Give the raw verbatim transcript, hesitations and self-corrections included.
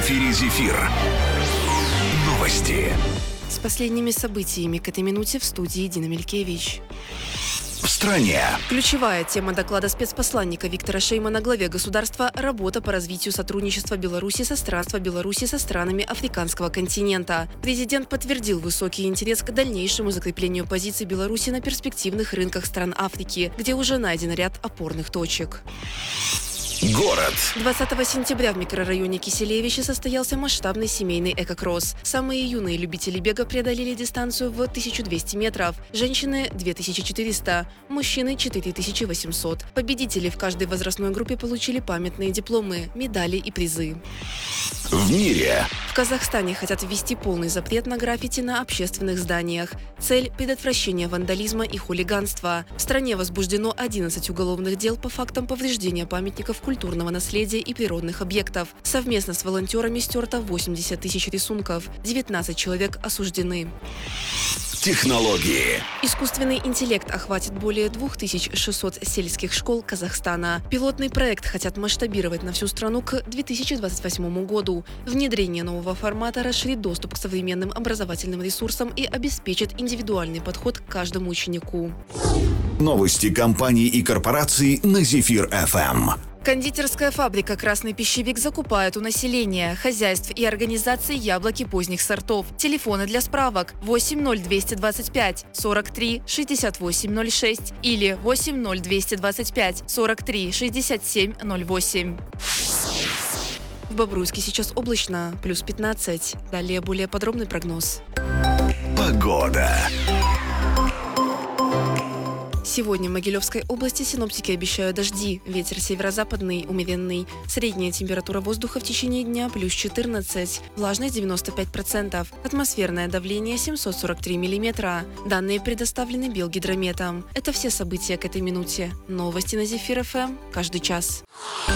эфире «Зефир». Новости. С последними событиями к этой минуте в студии Дина Мелькевич. В стране. Ключевая тема доклада спецпосланника Виктора Шеймана главе государства – работа по развитию сотрудничества Беларуси со странства Беларуси со странами африканского континента. Президент подтвердил высокий интерес к дальнейшему закреплению позиций Беларуси на перспективных рынках стран Африки, где уже найден ряд опорных точек. Город. двадцатого сентября в микрорайоне Киселевичи состоялся масштабный семейный экокросс. Самые юные любители бега преодолели дистанцию в тысячу двести метров, женщины – две тысячи четыреста, мужчины – четыре тысячи восемьсот. Победители в каждой возрастной группе получили памятные дипломы, медали и призы. В мире. В Казахстане хотят ввести полный запрет на граффити на общественных зданиях. Цель – предотвращение вандализма и хулиганства. В стране возбуждено одиннадцать уголовных дел по фактам повреждения памятников культурного наследия и природных объектов. Совместно с волонтерами стерто восемьдесят тысяч рисунков. девятнадцать человек осуждены. Технологии. Искусственный интеллект охватит более двух тысяч шестисот сельских школ Казахстана. Пилотный проект хотят масштабировать на всю страну к две тысячи двадцать восьмому году. Внедрение нового формата расширит доступ к современным образовательным ресурсам и обеспечит индивидуальный подход к каждому ученику. Новости компаний и корпораций на «Зефир-эф эм». Кондитерская фабрика «Красный пищевик» закупает у населения, хозяйств и организаций яблоки поздних сортов. Телефоны для справок восемь ноль двести двадцать пять сорок три шестьдесят восемь ноль шесть или восемь ноль двести двадцать пять сорок три шестьдесят семь ноль восемь. В Бобруйске сейчас облачно, плюс пятнадцать. Далее более подробный прогноз. Погода. Сегодня в Могилевской области синоптики обещают дожди. Ветер северо-западный, умеренный. Средняя температура воздуха в течение дня плюс четырнадцать. Влажность девяносто пять процентов. Атмосферное давление семьсот сорок три миллиметра. Данные предоставлены Белгидрометом. Это все события к этой минуте. Новости на «Зефир-эф эм» каждый час.